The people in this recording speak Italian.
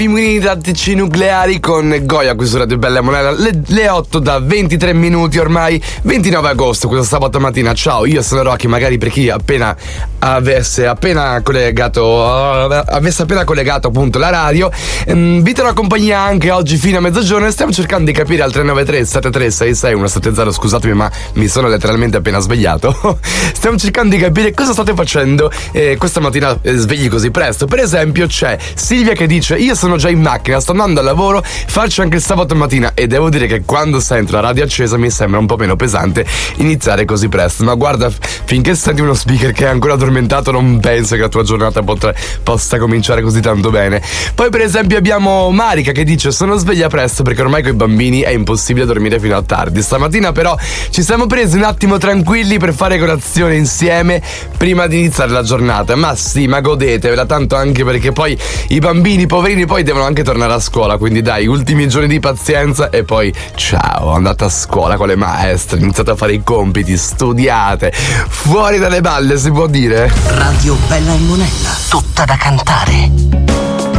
Pinguini tattici nucleari con Goya qui su Radio Bella e Monella, le 8 da 23 minuti ormai, 29 agosto, questo sabato mattina. Ciao, io sono Rocky, magari per chi avesse appena collegato appunto la radio, vi terrò compagnia anche oggi fino a mezzogiorno e stiamo cercando di capire al 393 73 66 170, scusatemi ma mi sono letteralmente appena svegliato. Stiamo cercando di capire cosa state facendo questa mattina svegli così presto. Per esempio c'è Silvia che dice: io sono già in macchina, sto andando al lavoro, faccio anche il sabato mattina e devo dire che quando sento la radio accesa mi sembra un po' meno pesante iniziare così presto, ma guarda, finché senti uno speaker che è ancora addormentato non penso che la tua giornata possa cominciare così tanto bene. Poi per esempio abbiamo Marica che dice: sono sveglia presto perché ormai con i bambini è impossibile dormire fino a tardi, stamattina però ci siamo presi un attimo tranquilli per fare colazione insieme prima di iniziare la giornata. Ma sì, ma godetevela, tanto anche perché poi i bambini poverini poi devono anche tornare a scuola, quindi dai, ultimi giorni di pazienza e poi ciao, andate a scuola con le maestre, iniziate a fare i compiti, studiate, fuori dalle balle si può dire. Radio Bella e Monella, tutta da cantare.